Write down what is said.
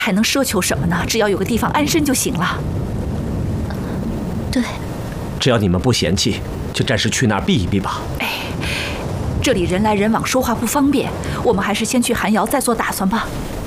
还能奢求什么呢？只要有个地方安身就行了。 对， 只要你们不嫌弃，就暂时去那儿避一避吧。 哎，这里人来人往，说话不方便，我们还是先去寒窑再做打算吧。